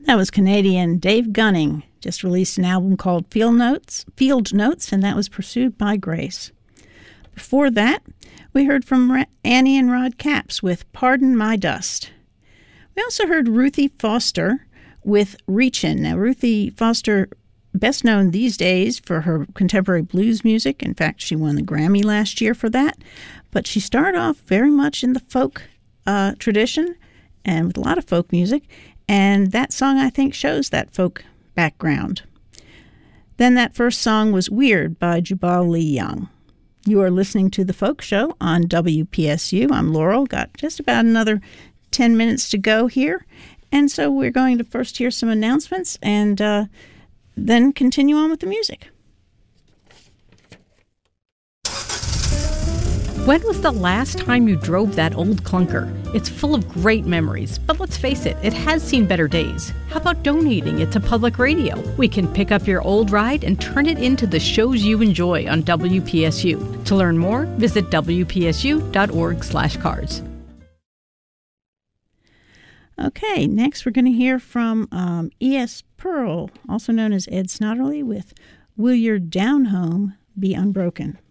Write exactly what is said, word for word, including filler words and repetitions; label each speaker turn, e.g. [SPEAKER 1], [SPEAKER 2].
[SPEAKER 1] That was Canadian Dave Gunning, just released an album called Field Notes, Field Notes, and that was Pursued by Grace. Before that, we heard from Annie and Rod Capps with Pardon My Dust. We also heard Ruthie Foster with Reachin'. Now, Ruthie Foster, best known these days for her contemporary blues music. In fact, she won the Grammy last year for that. But she started off very much in the folk uh, tradition and with a lot of folk music. And that song, I think, shows that folk background. Then that first song was Weird by Jubal Lee Young. You are listening to The Folk Show on W P S U. I'm Laurel. Got just about another ten minutes to go here. And so we're going to first hear some announcements and uh, then continue on with the music.
[SPEAKER 2] When was the last time you drove that old clunker? It's full of great memories, but let's face it, it has seen better days. How about donating it to public radio? We can pick up your old ride and turn it into the shows you enjoy on W P S U. To learn more, visit W P S U dot org slash cars.
[SPEAKER 1] Okay, next we're going to hear from um, E S. Pearl, also known as Ed Snodderly, with Will Your Down Home Be Unbroken?